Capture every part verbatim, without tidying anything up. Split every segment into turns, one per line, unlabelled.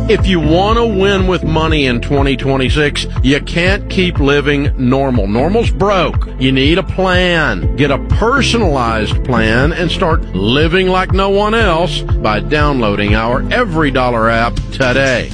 If you want to win with money in twenty twenty-six, you can't keep living normal. Normal's broke. You need a plan. Get a personalized plan and start living like no one else by downloading our Every Dollar app today.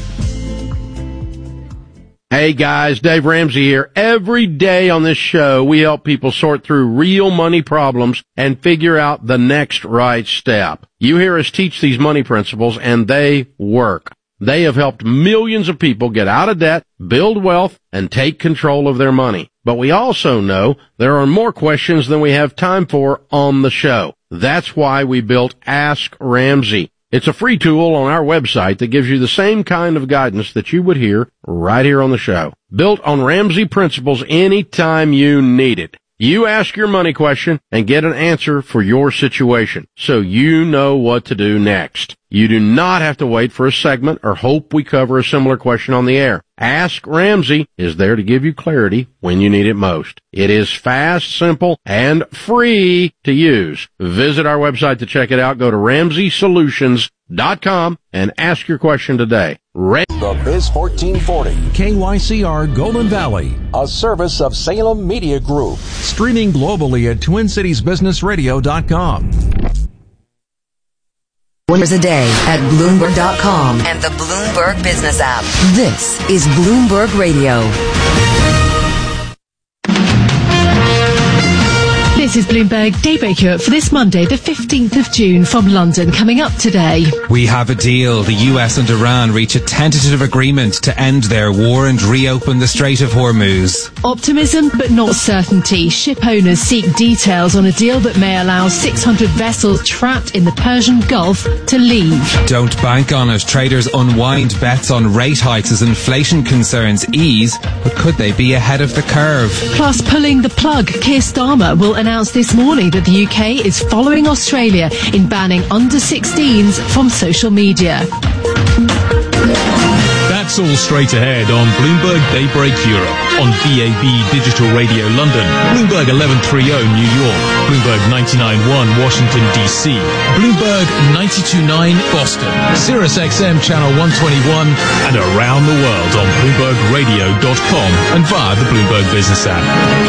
Hey guys, Dave Ramsey here. Every day on this show, we help people sort through real money problems and figure out the next right step. You hear us teach these money principles, and they work. They have helped millions of people get out of debt, build wealth, and take control of their money. But we also know there are more questions than we have time for on the show. That's why we built Ask Ramsey. It's a free tool on our website that gives you the same kind of guidance that you would hear right here on the show. Built on Ramsey principles anytime you need it. You ask your money question and get an answer for your situation, so you know what to do next. You do not have to wait for a segment or hope we cover a similar question on the air. Ask Ramsey is there to give you clarity when you need it most. It is fast, simple, and free to use. Visit our website to check it out. Go to ramsey solutions dot com and ask your question today. Ra-
The Biz fourteen forty.
K Y C R Golden Valley.
A service of Salem Media Group.
Streaming globally at twin cities business radio dot com.
Winners a day at Bloomberg dot com and the Bloomberg Business app. This is Bloomberg Radio.
This is Bloomberg Daybreak Europe for this Monday, the fifteenth of June from London. Coming up today,
we have a deal. The U S and Iran reach a tentative agreement to end their war and reopen the Strait of Hormuz.
Optimism but not certainty. Ship owners seek details on a deal that may allow six hundred vessels trapped in the Persian Gulf to leave.
Don't bank on it. Traders unwind bets on rate hikes as inflation concerns ease, but could they be ahead of the curve?
Plus, pulling the plug. Keir Starmer will announce this morning that the U K is following Australia in banning under sixteens from social media.
That's all straight ahead on Bloomberg Daybreak Europe, on D A B Digital Radio London, Bloomberg eleven thirty New York, Bloomberg ninety-nine point one Washington D C, Bloomberg ninety-two point nine Boston, Sirius X M Channel one twenty-one, and around the world on Bloomberg Radio dot com and via the Bloomberg Business app.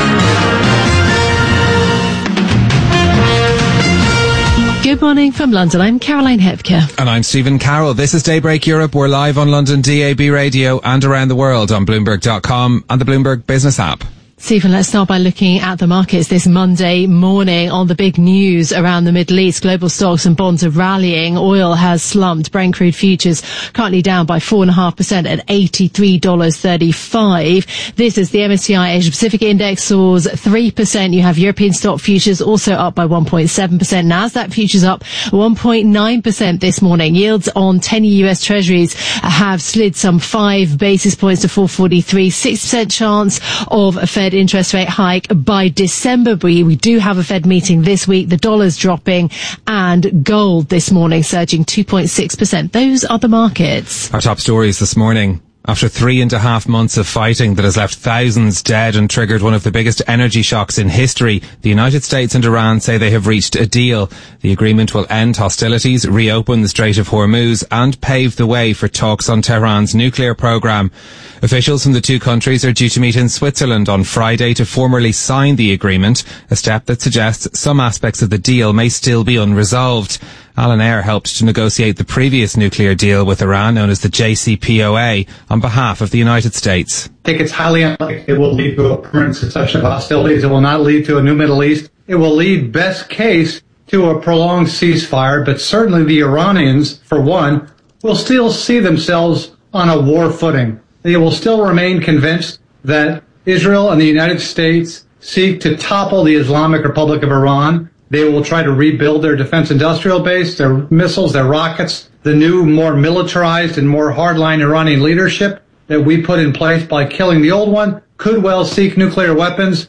Good morning from London. I'm Caroline Hepker.
And I'm Stephen Carroll. This is Daybreak Europe. We're live on London D A B Radio and around the world on Bloomberg dot com and the Bloomberg Business app.
Stephen, let's start by looking at the markets this Monday morning on the big news around the Middle East. Global stocks and bonds are rallying. Oil has slumped. Brent crude futures currently down by four point five percent at eighty-three dollars thirty-five. This is the M S C I Asia Pacific Index soars three percent. You have European stock futures also up by one point seven percent. Nasdaq futures up one point nine percent this morning. Yields on ten-year U S Treasuries have slid some five basis points to four forty-three. six percent chance of a Fed interest rate hike by December. We, we do have a Fed meeting this week. The dollar's dropping and gold this morning surging two point six percent. Those are the markets.
Our top stories this morning. After three and a half months of fighting that has left thousands dead and triggered one of the biggest energy shocks in history, the United States and Iran say they have reached a deal. The agreement will end hostilities, reopen the Strait of Hormuz, and pave the way for talks on Tehran's nuclear program. Officials from the two countries are due to meet in Switzerland on Friday to formally sign the agreement, a step that suggests some aspects of the deal may still be unresolved. Alan Eyre helped to negotiate the previous nuclear deal with Iran, known as the J C P O A, on behalf of the United States.
I think it's highly unlikely it will lead to a permanent cessation of hostilities. It will not lead to a new Middle East. It will lead, best case, to a prolonged ceasefire, but certainly the Iranians, for one, will still see themselves on a war footing. They will still remain convinced that Israel and the United States seek to topple the Islamic Republic of Iran. They will try to rebuild their defense industrial base, their missiles, their rockets, the new, more militarized and more hardline Iranian leadership that we put in place by killing the old one could well seek nuclear weapons.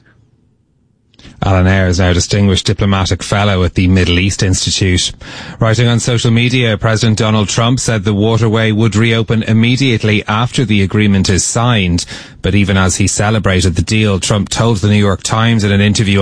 Alan Eyre is now a distinguished diplomatic fellow at the Middle East Institute. Writing on social media, President Donald Trump said the waterway would reopen immediately after the agreement is signed. But even as he celebrated the deal, Trump told the New York Times in an interview